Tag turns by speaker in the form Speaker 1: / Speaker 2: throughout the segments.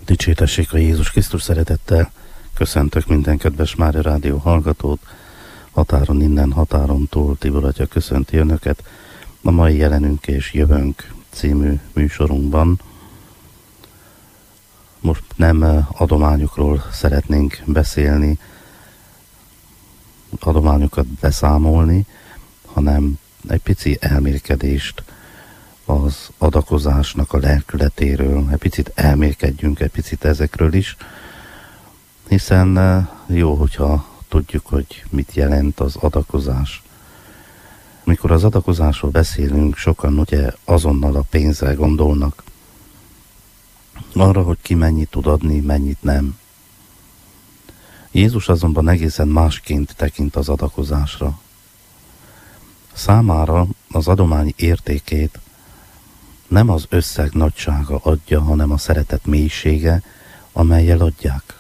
Speaker 1: Dicsértessék a Jézus Krisztus, szeretettel köszöntök minden kedves Mária Rádió hallgatót, határon innen, határon túl. Tibor atya köszönti önöket a mai Jelenünk és Jövőnk című műsorunkban. Most nem adományokról szeretnénk beszélni, adományokat beszámolni, hanem egy pici elmélkedést az adakozásnak a lelkületéről, egy picit elmélkedjünk egy picit ezekről is, hiszen jó, hogyha tudjuk, hogy mit jelent az adakozás. Mikor az adakozásról beszélünk, sokan ugye azonnal a pénzre gondolnak, arra, hogy ki mennyit tud adni, mennyit nem. Jézus azonban egészen másként tekint az adakozásra. Számára az adomány értékét nem az összeg nagysága adja, hanem a szeretet mélysége, amellyel adják.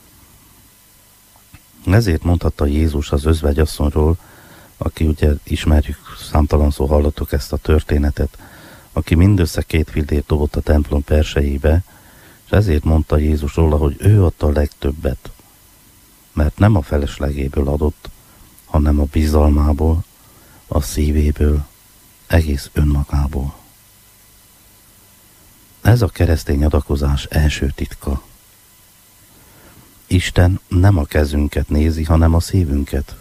Speaker 1: Ezért mondhatta Jézus az özvegyasszonyról, aki ugye ismerjük, számtalan szó hallottuk ezt a történetet, aki mindössze 2 fillért dobott a templom persejébe, és ezért mondta Jézus róla, hogy ő adta a legtöbbet, mert nem a feleslegéből adott, hanem a bizalmából, a szívéből, egész önmagából. Ez a keresztény adakozás első titka. Isten nem a kezünket nézi, hanem a szívünket.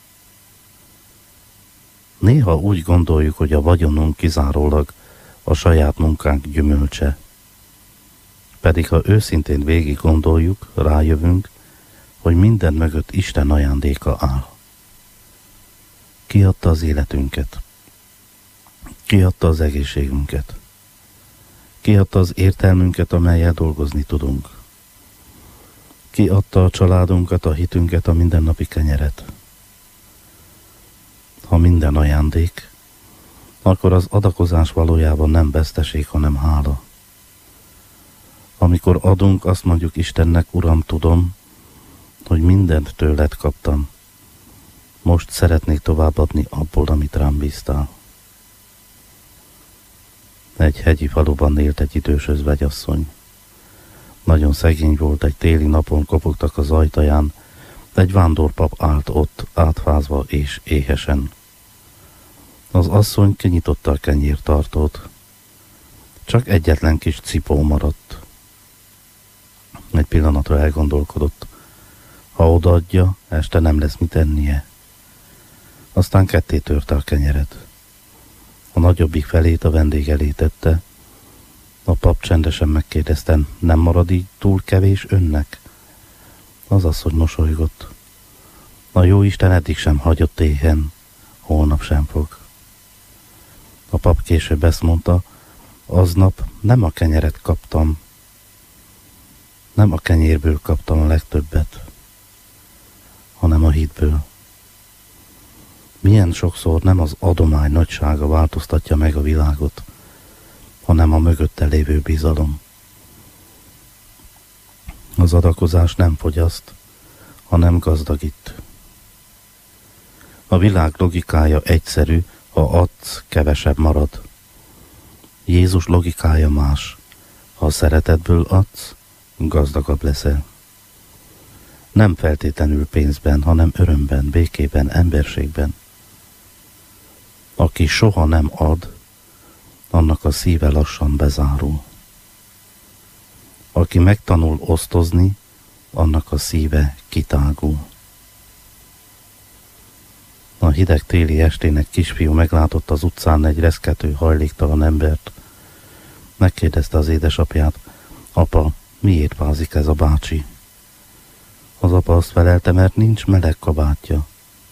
Speaker 1: Néha úgy gondoljuk, hogy a vagyonunk kizárólag a saját munkánk gyümölcse. Pedig ha őszintén végig gondoljuk, rájövünk, hogy minden mögött Isten ajándéka áll. Ki adta az életünket? Ki adta az egészségünket? Ki adta az értelmünket, amellyel dolgozni tudunk? Ki adta a családunkat, a hitünket, a mindennapi kenyeret? Ha minden ajándék, akkor az adakozás valójában nem veszteség, hanem hála. Amikor adunk, azt mondjuk Istennek: Uram, tudom, hogy mindent tőled kaptam. Most szeretnék továbbadni abból, amit rám bíztál. Egy hegyi faluban élt egy idős özvegyasszony. Nagyon szegény volt, egy téli napon kopogtak az ajtaján, egy vándorpap állt ott, átfázva és éhesen. Az asszony kinyitotta a kenyértartót. Csak egyetlen kis cipó maradt. Egy pillanatra elgondolkodott. Ha odaadja, este nem lesz mit ennie. Aztán ketté törte a kenyeret. A nagyobbik felét a vendég elé tette. A pap csendesen megkérdezte: nem marad így túl kevés önnek? Az asszony mosolygott. A jóisten eddig sem hagyott éhen, holnap sem fog. A pap később ezt mondta: aznap nem a kenyeret kaptam, nem a kenyérből kaptam a legtöbbet, hanem a hitből. Milyen sokszor nem az adomány nagysága változtatja meg a világot, hanem a mögötte lévő bizalom. Az adakozás nem fogyaszt, hanem gazdagít. A világ logikája egyszerű: ha adsz, kevesebb marad. Jézus logikája más: ha szeretetből adsz, gazdagabb leszel. Nem feltétlenül pénzben, hanem örömben, békében, emberségben. Aki soha nem ad, annak a szíve lassan bezárul. Aki megtanul osztozni, annak a szíve kitágul. A hideg téli estén egy kisfiú meglátott az utcán egy reszkető, hajléktalan embert. Megkérdezte az édesapját: apa, miért vázik ez a bácsi? Az apa azt felelte: mert nincs meleg kabátja.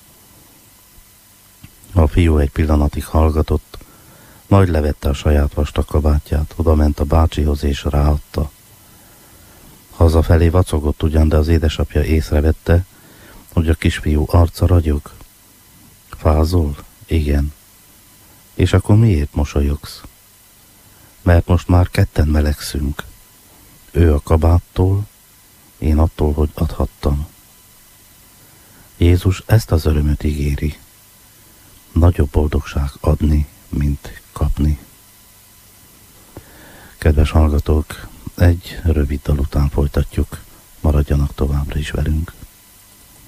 Speaker 1: A fiú egy pillanatig hallgatott, majd levette a saját vastag kabátját, odament a bácsihoz és ráadta. Hazafelé vacogott ugyan, de az édesapja észrevette, hogy a kisfiú arca ragyog. Fázol? Igen. És akkor miért mosolyogsz? Mert most már ketten melegszünk. Ő a kabáttól, én attól, hogy adhattam. Jézus ezt az örömöt ígéri. Nagyobb boldogság adni, mint kapni. Kedves hallgatók, Egy rövid dal után folytatjuk, maradjanak továbbra is velünk.